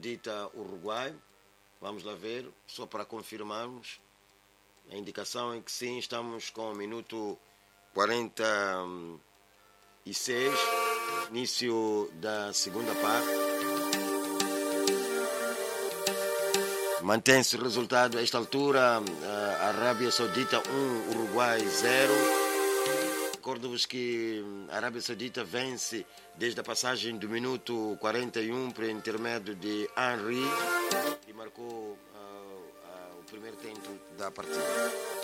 Saudita-Uruguai. Vamos lá ver, só para confirmarmos. A indicação é que sim, estamos com o minuto 46, início da segunda parte. Mantém-se o resultado a esta altura, a Arábia Saudita 1, Uruguai 0. Recordo-vos que a Arábia Saudita vence desde a passagem do minuto 41 por intermédio de Henry e marcou o primeiro tempo da partida.